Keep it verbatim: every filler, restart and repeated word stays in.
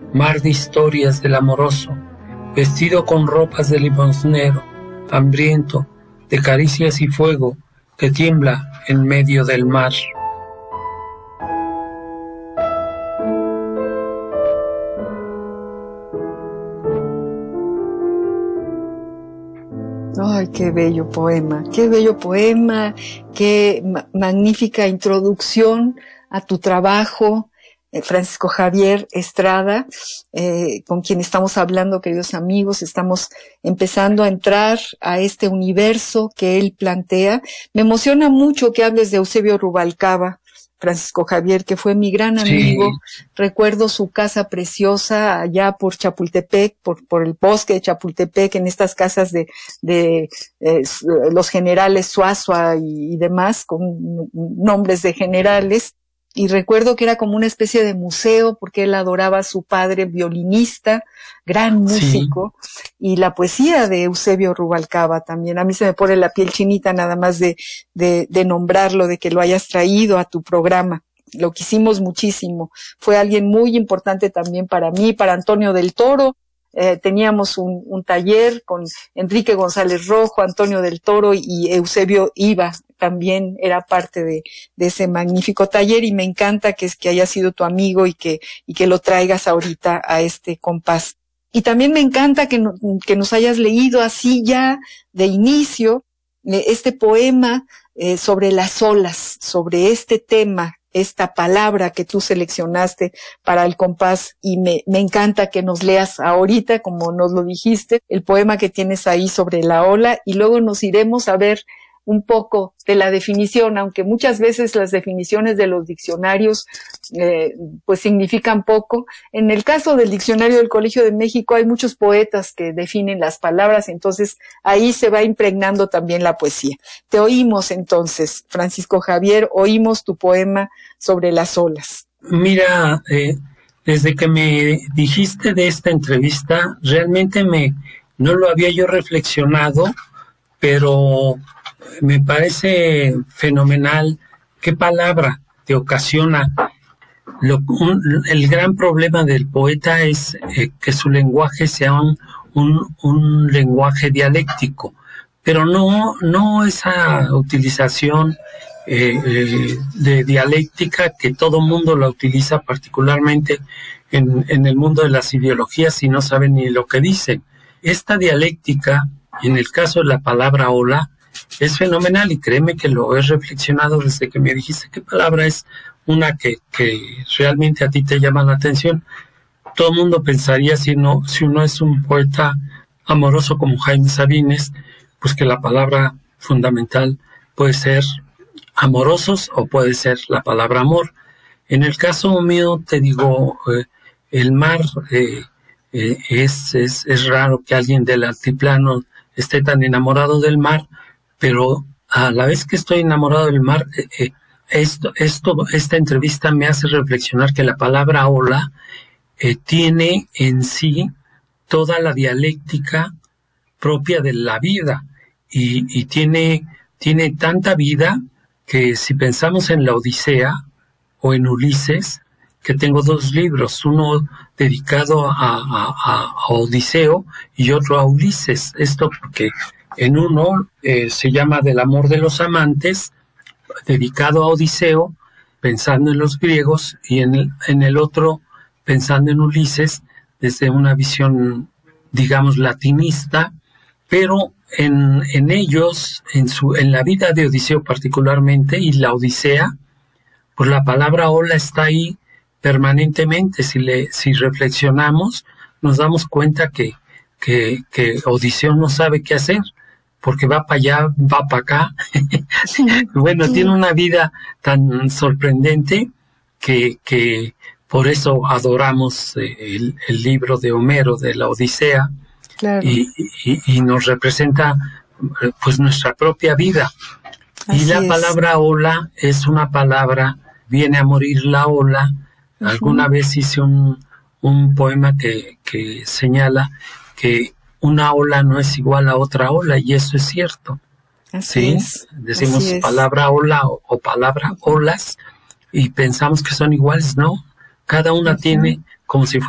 mar de historias del amoroso, vestido con ropas de limosnero, hambriento, de caricias y fuego, que tiembla en medio del mar. Ay, qué bello poema, qué bello poema, qué ma- magnífica introducción a tu trabajo, eh, Francisco Javier Estrada, eh, con quien estamos hablando, queridos amigos. Estamos empezando a entrar a este universo que él plantea. Me emociona mucho que hables de Eusebio Rubalcaba, Francisco Javier, que fue mi gran amigo. Sí. Recuerdo su casa preciosa allá por Chapultepec, por, por el bosque de Chapultepec, en estas casas de, de eh, los generales Suazua y, y demás, con nombres de generales. Y recuerdo que era como una especie de museo, porque él adoraba a su padre violinista, gran músico, sí. Y la poesía de Eusebio Rubalcaba también. A mí se me pone la piel chinita nada más de, de, de nombrarlo, de que lo hayas traído a tu programa. Lo quisimos muchísimo. Fue alguien muy importante también para mí, para Antonio del Toro. Eh, teníamos un, un taller con Enrique González Rojo, Antonio del Toro, y Eusebio iba, también era parte de, de ese magnífico taller, y me encanta que, que haya sido tu amigo y que, y que lo traigas ahorita a este compás. Y también me encanta que, no, que nos hayas leído así ya de inicio eh, este poema eh, sobre las olas, sobre este tema, esta palabra que tú seleccionaste para el compás, y me, me encanta que nos leas ahorita, como nos lo dijiste, el poema que tienes ahí sobre la ola, y luego nos iremos a ver un poco de la definición, aunque muchas veces las definiciones de los diccionarios eh, pues significan poco. En el caso del diccionario del Colegio de México hay muchos poetas que definen las palabras, entonces ahí se va impregnando también la poesía. Te oímos entonces, Francisco Javier, oímos tu poema sobre las olas. Mira, eh, desde que me dijiste de esta entrevista, realmente me no lo había yo reflexionado, pero me parece fenomenal qué palabra te ocasiona. Lo, un, el gran problema del poeta es eh, que su lenguaje sea un, un, un lenguaje dialéctico, pero no, no esa utilización eh, eh, de dialéctica que todo mundo la utiliza, particularmente en, en el mundo de las ideologías, y no saben ni lo que dicen. Esta dialéctica, en el caso de la palabra ola, es fenomenal, y créeme que lo he reflexionado desde que me dijiste qué palabra es una que, que realmente a ti te llama la atención. Todo el mundo pensaría, si, no, si uno es un poeta amoroso como Jaime Sabines, pues que la palabra fundamental puede ser amorosos o puede ser la palabra amor. En el caso mío, te digo, eh, el mar, eh, eh, es, es, es raro que alguien del altiplano esté tan enamorado del mar, pero a la vez que estoy enamorado del mar, eh, eh, esto, esto, esta entrevista me hace reflexionar que la palabra ola eh, tiene en sí toda la dialéctica propia de la vida, y, y tiene, tiene tanta vida que si pensamos en la Odisea o en Ulises, que tengo dos libros, uno dedicado a, a, a Odiseo y otro a Ulises. Esto porque en uno eh, se llama Del amor de los amantes, dedicado a Odiseo, pensando en los griegos, y en el, en el otro pensando en Ulises desde una visión, digamos, latinista, pero en, en ellos, en, su, en la vida de Odiseo particularmente, y la Odisea, pues la palabra ola está ahí permanentemente. Si, le, si reflexionamos, nos damos cuenta que, que, que Odiseo no sabe qué hacer, porque va para allá, va para acá. Bueno, sí. Tiene una vida tan sorprendente que, que por eso adoramos el, el libro de Homero, de la Odisea, claro. y, y, y nos representa pues nuestra propia vida. Así y la es. Palabra ola es una palabra, viene a morir la ola. Uh-huh. Alguna vez hice un, un poema que, que señala que una ola no es igual a otra ola, y eso es cierto. Así ¿sí? Es. Decimos Así palabra es. ola o, o palabra uh-huh. olas, y pensamos que son iguales, ¿no? Cada una uh-huh. tiene como si fuera